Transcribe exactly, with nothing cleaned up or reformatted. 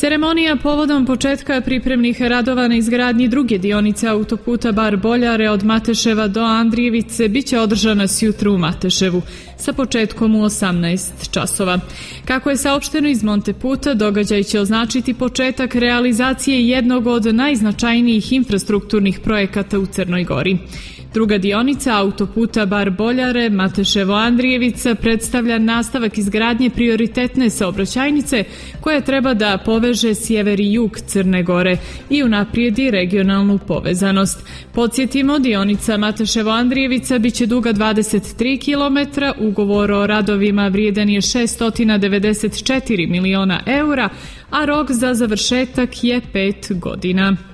Ceremonija povodom početka pripremnih radova na izgradnji druge dionice autoputa Bar-Boljare od Mateševa do Andrijevice biće održana sjutra u Mateševu sa početkom u osamnaest časova. Kako je saopšteno iz Monteputa, događaj će označiti početak realizacije jednog od najznačajnijih infrastrukturnih projekata u Crnoj Gori. Druga dionica autoputa Bar-Boljare, Mateševo-Andrijevica predstavlja nastavak izgradnje prioritetne saobraćajnice koja treba da poveže sjever i jug Crne Gore i unaprijedi regionalnu povezanost. Podsjetimo, dionica Mateševo-Andrijevica biće duga dvadeset tri kilometra, ugovor o radovima vrijedan je šessto devedeset četiri miliona eura, a rok za završetak je pet godina.